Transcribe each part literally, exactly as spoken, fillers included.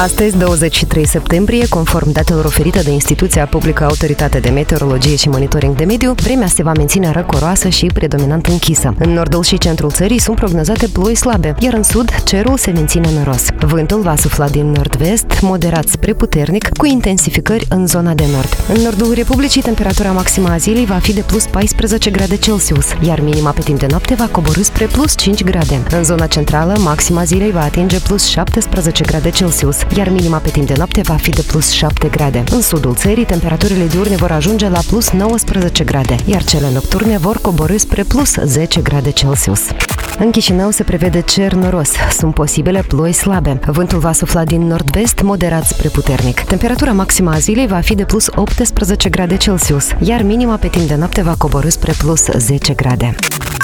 Astăzi, douăzeci și trei septembrie, conform datelor oferite de instituția publică Autoritate de Meteorologie și Monitoring de Mediu, vremea se va menține răcoroasă și predominant închisă. În nordul și centrul țării sunt prognozate ploi slabe, iar în sud cerul se menține noros. Vântul va sufla din nord-vest, moderat spre puternic, cu intensificări în zona de nord. În nordul Republicii, temperatura maximă a zilei va fi de plus paisprezece grade Celsius, iar minima pe timp de noapte va coborî spre plus cinci grade. În zona centrală, maxima zilei va atinge plus șaptesprezece grade Celsius, iar minima pe timp de noapte va fi de plus șapte grade. În sudul țării, temperaturile diurne vor ajunge la plus nouăsprezece grade, iar cele nocturne vor coborî spre plus zece grade Celsius. În Chișinău se prevede cer noros. Sunt posibile ploi slabe. Vântul va sufla din nord-vest, moderat spre puternic. Temperatura maximă a zilei va fi de plus optsprezece grade Celsius, iar minima pe timp de noapte va coborî spre plus zece grade.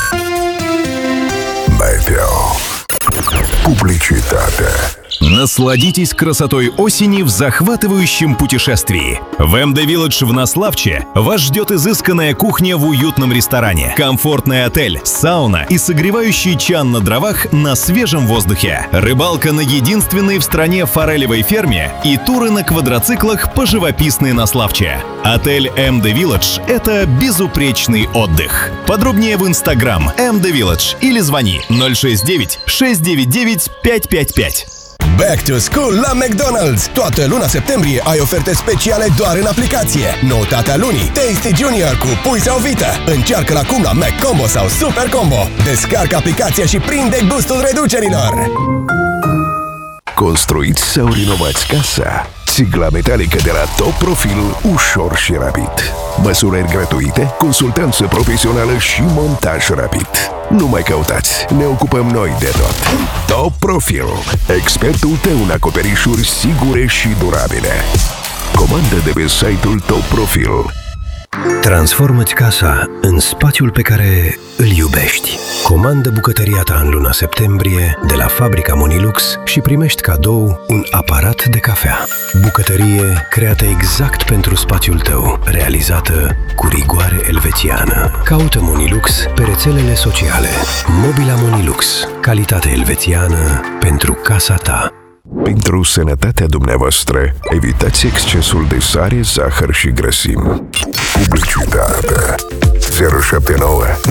Meteo. Publicitate. Насладитесь красотой осени в захватывающем путешествии. В эм дэ Village в Наславче вас ждет изысканная кухня в уютном ресторане, комфортный отель, сауна и согревающий чан на дровах на свежем воздухе, рыбалка на единственной в стране форелевой ферме и туры на квадроциклах по живописной Наславче. Отель эм дэ Village – это безупречный отдых. Подробнее в Instagram эм дэ Village или звони ноль шесть девять шесть девять девять пять пять пять. Back to School la McDonald's! Toată luna septembrie ai oferte speciale doar în aplicație. Noutatea lunii, Tasty Junior cu pui sau vită. Încearcă-l acum la McCombo sau Super Combo. Descarcă aplicația și prinde gustul reducerilor! Construiți sau renovați casa? Țigla metalică de la Top Profil, ușor și rapid. Măsurări gratuite, consultanță profesională și montaj rapid. Nu mai căutați, ne ocupăm noi de tot. Top Profil, expertul tău în acoperișuri sigure și durabile. Comandă de pe site-ul Top Profil. Transformă-ți casa în spațiul pe care îl iubești. Comandă bucătăria ta în luna septembrie de la fabrica Monilux și primești cadou un aparat de cafea. Bucătărie creată exact pentru spațiul tău, realizată cu rigoare elvețiană. Caută Monilux pe rețelele sociale. Mobila Monilux, calitate elvețiană pentru casa ta. Pentru sănătatea dumneavoastră, evitați excesul de sare, zahăr și grăsimi. Publicitate. zero șapte nouă